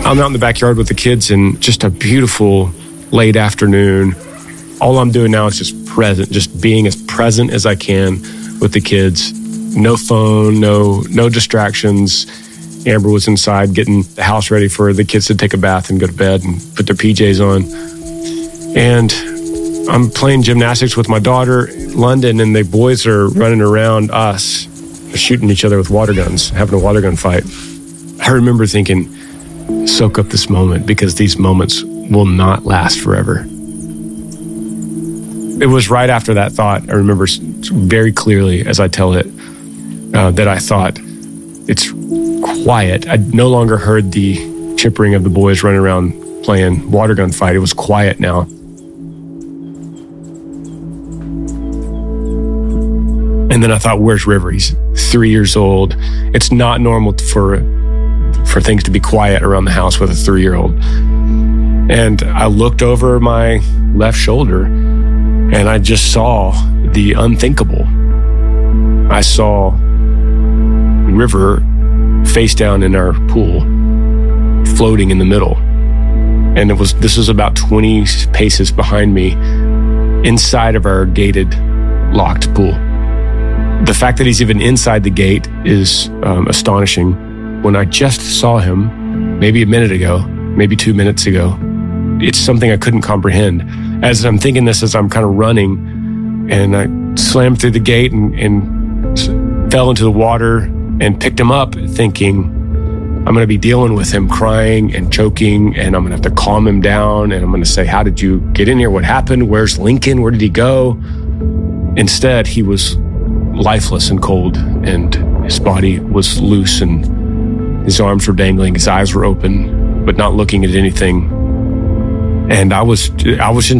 I'm out in the backyard with the kids and just a beautiful late afternoon. All I'm doing now is just being as present as I can with the kids. No phone, no distractions. Amber was inside getting the house ready for the kids to take a bath and go to bed and put their PJs on. And I'm playing gymnastics with my daughter, London, and the boys are running around us, shooting each other with water guns, having a water gun fight. I remember thinking, soak up this moment, because these moments will not last forever. It was right after that thought, I remember very clearly as I tell it, that I thought, it's quiet. I no longer heard the chippering of the boys running around playing water gun fight. It was quiet now. And then I thought, where's River? He's 3 years old. It's not normal for things to be quiet around the house with a 3-year-old. And I looked over my left shoulder and I just saw the unthinkable. I saw River face down in our pool, floating in the middle. And this was about 20 paces behind me, inside of our gated, locked pool. The fact that he's even inside the gate is astonishing. When I just saw him, maybe a minute ago, maybe 2 minutes ago, it's something I couldn't comprehend. As I'm thinking this, as I'm kind of running, and I slammed through the gate and fell into the water and picked him up, thinking I'm going to be dealing with him crying and choking, and I'm going to have to calm him down, and I'm going to say, how did you get in here? What happened? Where's Lincoln? Where did he go? Instead, he was lifeless and cold, and his body was loose, and his arms were dangling, his eyes were open, but not looking at anything. And I was in